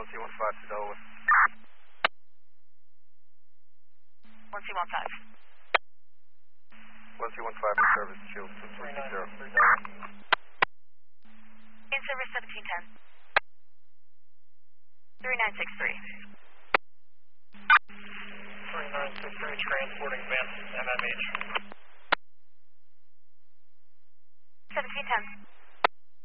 1C15 to Delaware. 1C15. 1C15 in service, Shield 2260. In service 1710. 3963. 3963, transporting advanced MMH. 1710.